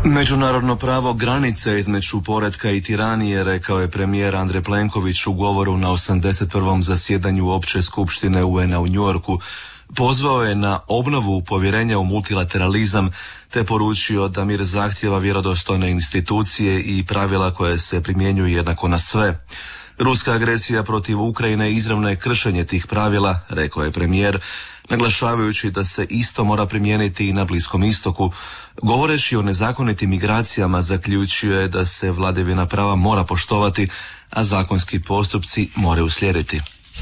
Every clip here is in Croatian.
Međunarodno pravo granice između poretka i tiranije, rekao je premijer Andrej Plenković u govoru na 81. zasjedanju Opće skupštine UN-a u Njujorku. Pozvao je na obnovu povjerenja u multilateralizam te poručio da mir zahtijeva vjerodostojne institucije i pravila koje se primjenjuju jednako na sve. Ruska agresija protiv Ukrajine izravno je kršenje tih pravila, rekao je premijer, naglašavajući da se isto mora primijeniti i na Bliskom istoku. Govoreći o nezakonitim migracijama, zaključio je da se vladavina prava mora poštovati, a zakonski postupci moraju uslijediti.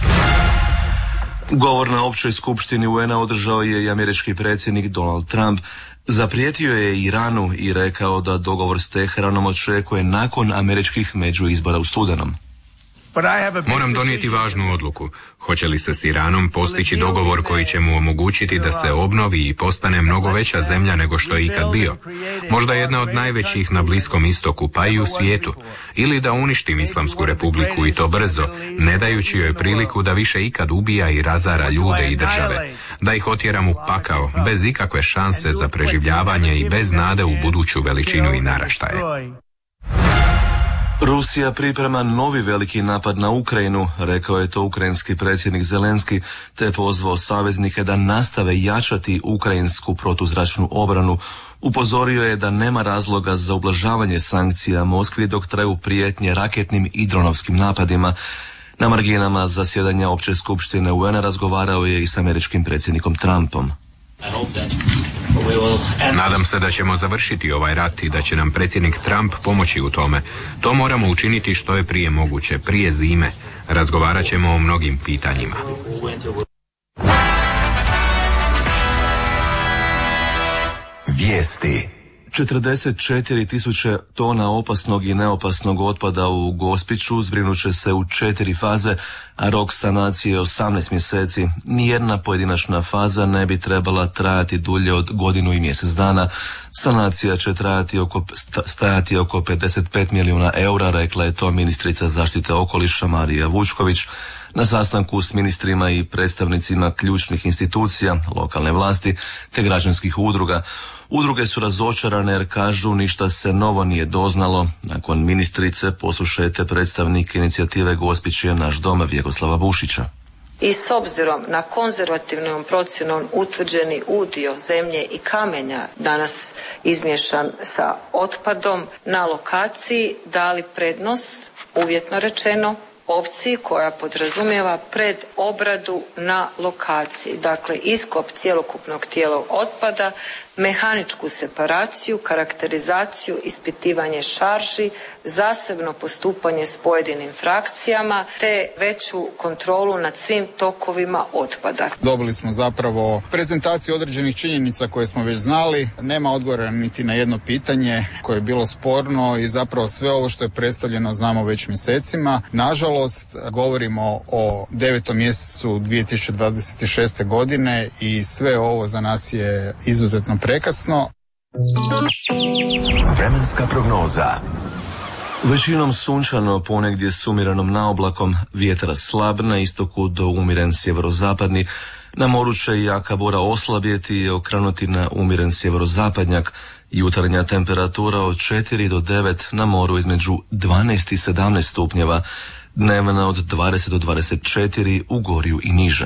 Govor na Općoj skupštini UN-a održao je i američki predsjednik Donald Trump. Zaprijetio je Iranu i rekao da dogovor s Teheranom očekuje nakon američkih međuizbora u studenom. Moram donijeti važnu odluku. Hoće li se s Iranom postići dogovor koji će mu omogućiti da se obnovi i postane mnogo veća zemlja nego što je ikad bio? Možda jedna od najvećih na Bliskom istoku, pa i u svijetu. Ili da uništim Islamsku republiku i to brzo, ne dajući joj priliku da više ikad ubija i razara ljude i države. Da ih otjeram u pakao, bez ikakve šanse za preživljavanje i bez nade u buduću veličinu i naraštaje. Rusija priprema novi veliki napad na Ukrajinu, rekao je to ukrajinski predsjednik Zelenski, te pozvao saveznike da nastave jačati ukrajinsku protuzračnu obranu. Upozorio je da nema razloga za ublažavanje sankcija Moskvi dok traju prijetnje raketnim i dronovskim napadima. Na marginama zasjedanja Opće skupštine UN-a razgovarao je i s američkim predsjednikom Trumpom. Nadam se da ćemo završiti ovaj rat i da će nam predsjednik Trump pomoći u tome. To moramo učiniti što je prije moguće, prije zime. Razgovarat ćemo o mnogim pitanjima. Vijesti. 44.000 tona opasnog i neopasnog otpada u Gospiću zbrinuće se u 4 faze, a rok sanacije je 18 mjeseci. Nijedna pojedinačna faza ne bi trebala trajati dulje od godinu i mjesec dana. Sanacija će stajati oko 55 milijuna eura, rekla je to ministrica zaštite okoliša Marija Vučković na sastanku s ministrima i predstavnicima ključnih institucija, lokalne vlasti te građanskih udruga. Udruge su razočarane jer kažu ništa se novo nije doznalo. Nakon ministrice poslušajte predstavnike inicijative Gospić je naš dom Vjekoslava Bušića. I s obzirom na konzervativnom procjenom utvrđeni udio zemlje i kamenja danas izmiješan sa otpadom na lokaciji dali prednost, uvjetno rečeno, opciji koja podrazumijeva predobradu na lokaciji. Dakle, iskop cjelokupnog tijela otpada, mehaničku separaciju, karakterizaciju, ispitivanje šarži, zasebno postupanje s pojedinim frakcijama te veću kontrolu nad svim tokovima otpada. Dobili smo zapravo prezentaciju određenih činjenica koje smo već znali. Nema odgovora niti na jedno pitanje koje je bilo sporno i zapravo sve ovo što je predstavljeno znamo već mjesecima. Nažalost, govorimo o 9. mjesecu 2026. godine i sve ovo za nas je izuzetno prekasno. Vremenska prognoza. Većinom sunčano, ponegdje s umjerenom naoblakom, vjetar slab, na istoku do umjeren sjeverozapadni. Na moru će jaka bura oslabjeti i okrenuti na umjeren sjeverozapadnjak. Jutarnja temperatura od 4 do 9, na moru između 12 i 17 stupnjeva. Dnevna od 20 do 24, u Gorju i niže.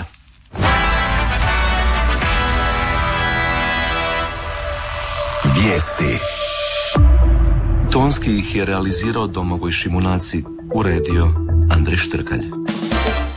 Vijesti. Tonski ih je realizirao Domagoj Šimunaci, uredio Andrej Štrkalj.